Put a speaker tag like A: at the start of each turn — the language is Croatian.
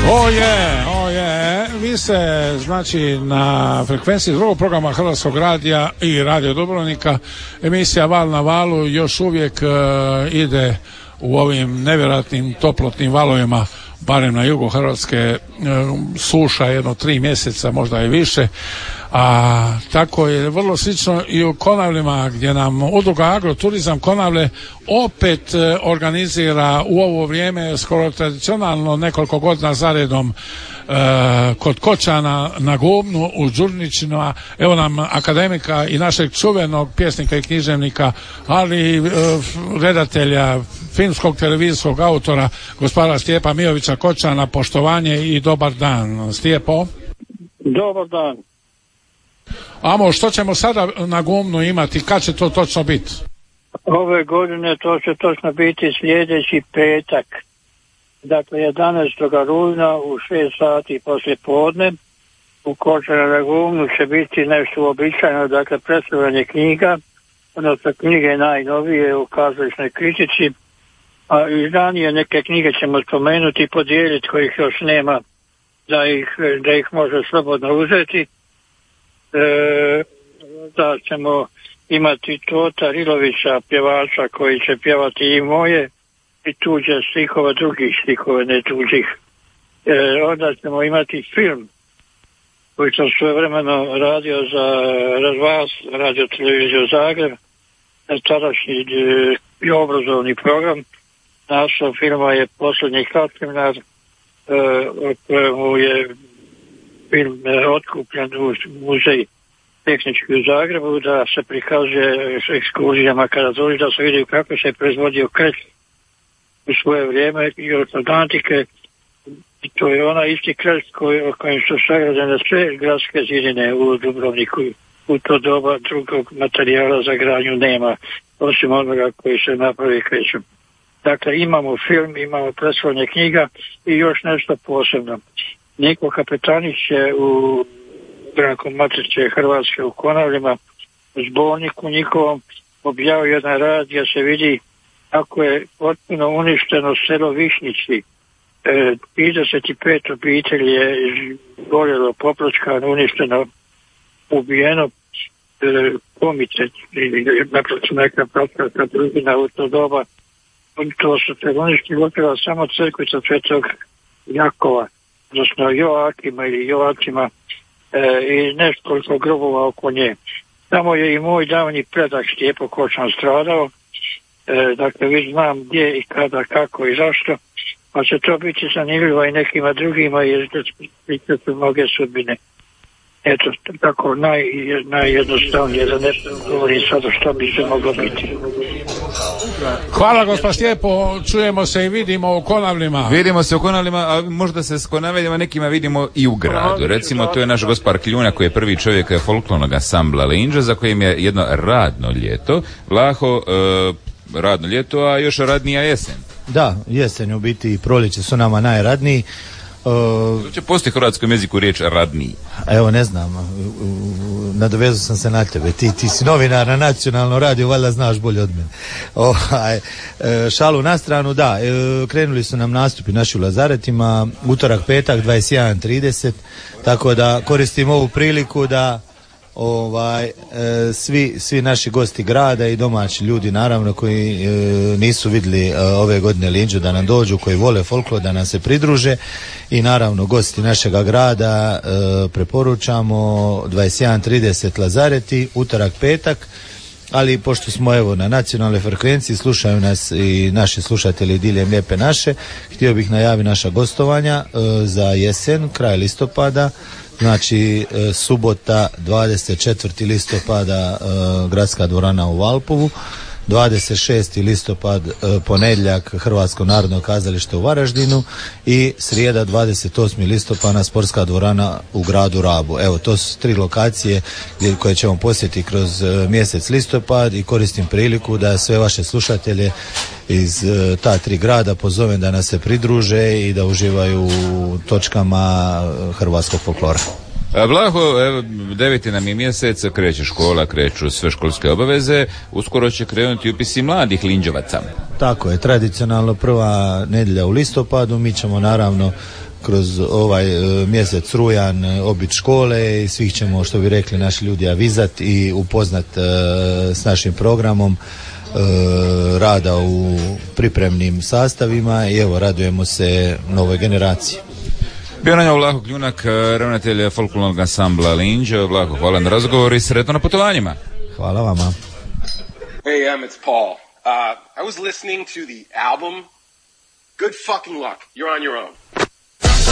A: Vi ste, znači, na frekvenciji drugog programa Hrvatskog radija i Radio Dubrovnika. Emisija Val na valu još uvijek ide u ovim nevjerojatnim toplotnim valovima, barem na jugu Hrvatske, suša jedno 3 mjeseca, možda i više. A tako je vrlo slično i u Konavlima, gdje nam udruga Agroturizam Konavle opet organizira u ovo vrijeme skoro tradicionalno nekoliko godina zaredom kod Kočana na Gubnu u Đurnićima. Evo nam akademika i našeg čuvenog pjesnika i književnika, ali i redatelja, filmskog televizijskog autora, gospodina Stijepa Mijovića Kočana. Poštovanje i dobar dan, Stijepo.
B: Dobar dan.
A: Amo, što ćemo sada na Gumnu imati? Kad će to točno biti?
B: Ove godine to će točno biti sljedeći petak. Dakle, 11. rujna u 6 sati poslije podne u Kočana na Gumnu će biti nešto uobičajeno, dakle, predstavljanje knjiga, odnosno knjige najnovije u kazališnoj kritici, a i ranije neke knjige ćemo spomenuti i podijeliti kojih još nema, da ih može slobodno uzeti. Da ćemo imati Tota Rilovića, pjevača, koji će pjevati i moje i tuđe stihove, drugih stihove, ne tuđih. Onda ćemo imati film koji sam svojevremeno radio za Razvas, Radio Televiziju Zagreb, tadašnji i obrazovni program. Naslov filma je Posljednji Katlimnar, od kojemu je film otkupljen u muzej tehnički u Zagrebu, da se prikazuje s ekskurzijama kada dođe, da se vidi kako se je proizvodio kreć u svoje vrijeme i od antike. I to je ona isti kreć o kojem su sagrađene sve gradske zidine u Dubrovniku. U to doba drugog materijala za gradnju nema, osim onoga koji se napravi krećom. Dakle, imamo film, imamo predstavljanje knjiga i još nešto posebno. Niko Kapetanić je u Branku Matice Hrvatske u Konavlima u zborniku njihovom objavio jedan rad gdje se vidi kako je potpuno uništeno selo Višnjići. 35 obitelji je gorjelo, popljačkano, uništeno, ubijeno, pomice, neka pratka drugina u to doba. To su se uništili okolo samo crkvica Svetog Jakova, odnosno Joakima ili Joacima, i nekoliko grobova oko nje. Tamo je i moj davni predak Stijepo Kočan stradao. Dakle, vi znam gdje i kada, kako i zašto, pa će to biti zanimljivo i nekima drugima, jer su mnoge sudbine. Eto, tako najjednostavnije, da ne govorim sada što bi se moglo biti.
A: Hvala, gospod Stijepo, čujemo se i vidimo u Konavlima.
C: Vidimo se u Konavlima, a možda se s Konavlima nekima vidimo i u gradu. Recimo, to je naš gospar Kljuna, koji je prvi čovjek folklornog ansambla Linđa, za kojim je jedno radno ljeto. Vlaho, radno ljeto, a još radnija jesen.
D: Da, jesen u biti i proljeće su nama najradniji.
C: Će postoji u hrvatskom jeziku riječ radniji?
D: Evo, ne znam, nadovezao sam se na tebe, ti si novinar na nacionalnom radiju, valjda znaš bolje od mene. Šalu na stranu, da, krenuli su nam nastupi naši u Lazaretima, utorak, petak, 21:30, tako da koristim ovu priliku da svi naši gosti grada i domaći ljudi, naravno, koji nisu vidjeli ove godine Linđu, da nam dođu, koji vole folklor, da nam se pridruže. I naravno gosti našega grada preporučamo 21:30 Lazareti, utorak, petak. Ali pošto smo evo na nacionalnoj frekvenciji, slušaju nas i naši slušatelji diljem Lijepe naše, htio bih najaviti naša gostovanja za jesen, kraj listopada. Znači, subota 24. listopada Gradska dvorana u Valpovu, 26. listopad ponedjeljak Hrvatsko narodno kazalište u Varaždinu i srijeda 28. listopada Sportska dvorana u gradu Rabu. Evo, to su 3 lokacije koje ćemo posjetiti kroz mjesec listopad i koristim priliku da sve vaše slušatelje iz ta 3 grada pozovem da nas se pridruže i da uživaju u točkama hrvatskog folklora.
C: Vlaho, evo, 9. nam je mjesec, kreće škola, kreću sve školske obaveze, uskoro će krenuti upisi mladih Linđovaca.
D: Tako je, tradicionalno prva nedjelja u listopadu, mi ćemo naravno kroz ovaj mjesec rujan obići škole i svih ćemo, što bi rekli naši ljudi, avizat i upoznat s našim programom rada u pripremnim sastavima i evo, radujemo se novoj generaciji.
C: Bio na njoj Vlaho Kljunak, ravnatelj folklornog ansambla Linđe. Vlaho, hvala na razgovor i sretno na putovanjima.
D: Hvala vama.
E: Hey, it's Paul. I was listening to the album. Good fucking luck. You're on your own.